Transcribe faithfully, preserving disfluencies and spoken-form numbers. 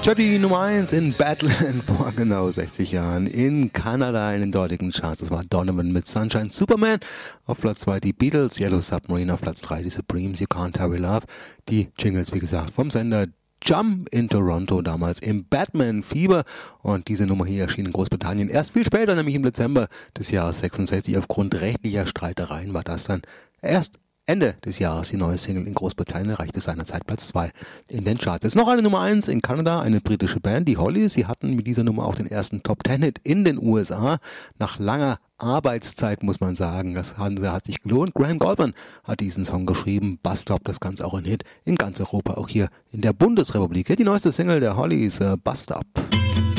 Jody Nummer eins in Badland vor genau sechzig Jahren in Kanada in den dortigen Charts. Das war Donovan mit Sunshine Superman. Auf Platz zwei die Beatles, Yellow Submarine auf Platz drei die Supremes, You Can't Hurry Love. Die Jingles, wie gesagt, vom Sender Jump in Toronto, damals im Batman-Fieber. Und diese Nummer hier erschien in Großbritannien erst viel später, nämlich im Dezember des Jahres sechsundsechzig. Aufgrund rechtlicher Streitereien war das dann erst Ende des Jahres die neue Single in Großbritannien, erreichte seinerzeit Platz zwei in den Charts. Jetzt noch eine Nummer eins in Kanada, eine britische Band, die Hollies. Sie hatten mit dieser Nummer auch den ersten Top-Ten-Hit in den U S A. Nach langer Arbeitszeit, muss man sagen. Das hat, hat sich gelohnt. Graham Goldman hat diesen Song geschrieben. Bus Stop, das Ganze auch ein Hit in ganz Europa, auch hier in der Bundesrepublik. Hier die neueste Single der Hollies, uh, Bus Stop.